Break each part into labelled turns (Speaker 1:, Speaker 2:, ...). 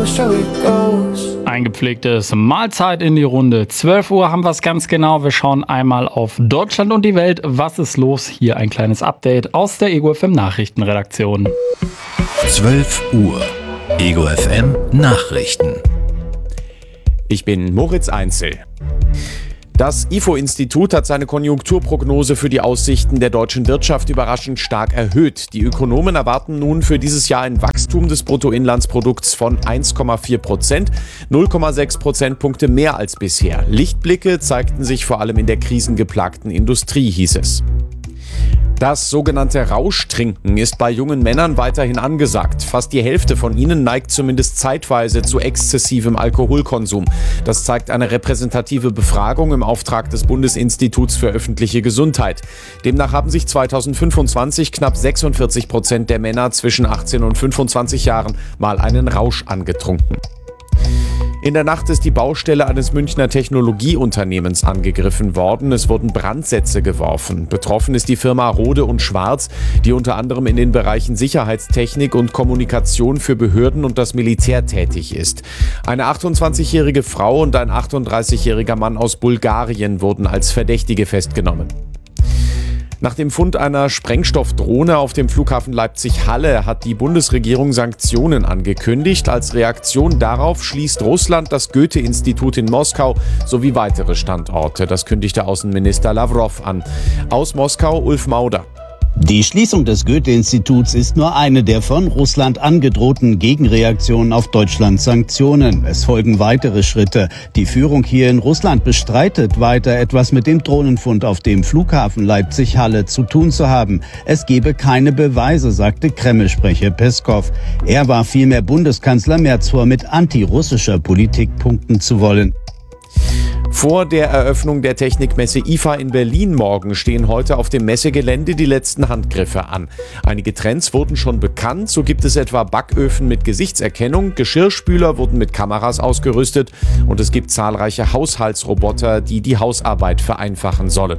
Speaker 1: so it goes.
Speaker 2: Ein gepflegtes Mahlzeit in die Runde. 12 Uhr haben wir es ganz genau. Wir schauen einmal auf Deutschland und die Welt. Was ist los? Hier ein kleines Update aus der Ego FM Nachrichtenredaktion.
Speaker 3: 12 Uhr. Ego FM Nachrichten.
Speaker 4: Ich bin Moritz Einzel. Das IFO-Institut hat seine Konjunkturprognose für die Aussichten der deutschen Wirtschaft überraschend stark erhöht. Die Ökonomen erwarten nun für dieses Jahr ein Wachstum des Bruttoinlandsprodukts von 1,4%, 0,6 Prozentpunkte mehr als bisher. Lichtblicke zeigten sich vor allem in der krisengeplagten Industrie, hieß es. Das sogenannte Rauschtrinken ist bei jungen Männern weiterhin angesagt. Fast die Hälfte von ihnen neigt zumindest zeitweise zu exzessivem Alkoholkonsum. Das zeigt eine repräsentative Befragung im Auftrag des Bundesinstituts für öffentliche Gesundheit. Demnach haben sich 2025 knapp 46% der Männer zwischen 18 und 25 Jahren mal einen Rausch angetrunken. In der Nacht ist die Baustelle eines Münchner Technologieunternehmens angegriffen worden. Es wurden Brandsätze geworfen. Betroffen ist die Firma Rode und Schwarz, die unter anderem in den Bereichen Sicherheitstechnik und Kommunikation für Behörden und das Militär tätig ist. Eine 28-jährige Frau und ein 38-jähriger Mann aus Bulgarien wurden als Verdächtige festgenommen. Nach dem Fund einer Sprengstoffdrohne auf dem Flughafen Leipzig-Halle hat die Bundesregierung Sanktionen angekündigt. Als Reaktion darauf schließt Russland das Goethe-Institut in Moskau sowie weitere Standorte. Das kündigte Außenminister Lavrov an. Aus Moskau Ulf Mauder.
Speaker 5: Die Schließung des Goethe-Instituts ist nur eine der von Russland angedrohten Gegenreaktionen auf Deutschlands Sanktionen. Es folgen weitere Schritte. Die Führung hier in Russland bestreitet weiter, etwas mit dem Drohnenfund auf dem Flughafen Leipzig-Halle zu tun zu haben. Es gebe keine Beweise, sagte Kreml-Sprecher Peskov. Er warf vielmehr Bundeskanzler Merz vor, mit antirussischer Politik punkten zu wollen.
Speaker 4: Vor der Eröffnung der Technikmesse IFA in Berlin morgen stehen heute auf dem Messegelände die letzten Handgriffe an. Einige Trends wurden schon bekannt, so gibt es etwa Backöfen mit Gesichtserkennung, Geschirrspüler wurden mit Kameras ausgerüstet und es gibt zahlreiche Haushaltsroboter, die die Hausarbeit vereinfachen sollen.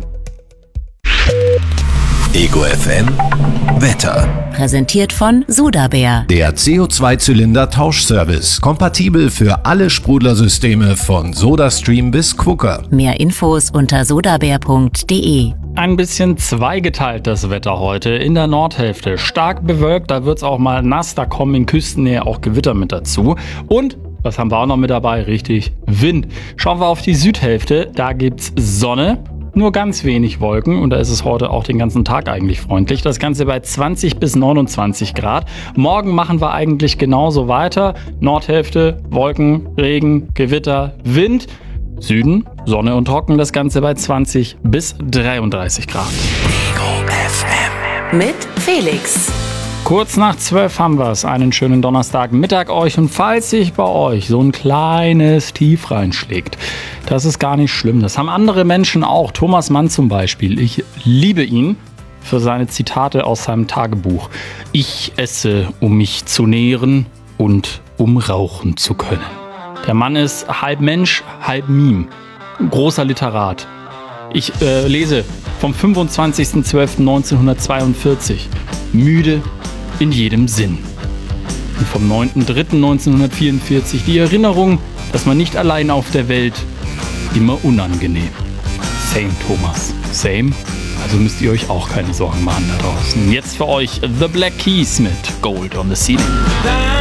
Speaker 3: Ego FM Wetter.
Speaker 6: Präsentiert von Sudabär.
Speaker 3: Der CO2-Zylinder-Tauschservice. Kompatibel für alle Sprudlersysteme von SodaStream bis Quooker.
Speaker 6: Mehr Infos unter sodabär.de.
Speaker 2: Ein bisschen zweigeteilt das Wetter heute. In der Nordhälfte stark bewölkt, da wird es auch mal nass, da kommen in Küstennähe auch Gewitter mit dazu. Und, was haben wir auch noch mit dabei? Richtig, Wind. Schauen wir auf die Südhälfte, da gibt's Sonne. Nur ganz wenig Wolken und da ist es heute auch den ganzen Tag eigentlich freundlich. Das Ganze bei 20 bis 29 Grad. Morgen machen wir eigentlich genauso weiter. Nordhälfte, Wolken, Regen, Gewitter, Wind. Süden, Sonne und trocken. Das Ganze bei 20 bis 33 Grad.
Speaker 3: Ego FM.
Speaker 6: Mit Felix.
Speaker 2: Kurz nach 12 haben wir es. Einen schönen Donnerstagmittag euch. Und falls sich bei euch so ein kleines Tief reinschlägt, das ist gar nicht schlimm. Das haben andere Menschen auch. Thomas Mann zum Beispiel. Ich liebe ihn für seine Zitate aus seinem Tagebuch. Ich esse, um mich zu nähren und um rauchen zu können. Der Mann ist halb Mensch, halb Meme. Großer Literat. Ich lese vom 25.12.1942. Müde in jedem Sinn. Und vom 9.3.1944 die Erinnerung, dass man nicht allein auf der Welt, immer unangenehm. Same, Thomas. Same. Also müsst ihr euch auch keine Sorgen machen da draußen. Jetzt für euch The Black Keys mit Gold on the Ceiling.